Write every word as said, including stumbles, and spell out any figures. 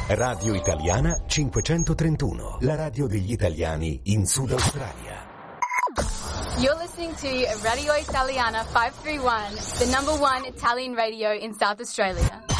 Radio Italiana cinquecentotrentuno, la radio degli italiani in Sud Australia. You're listening to Radio Italiana five three one, the number one Italian radio in South Australia.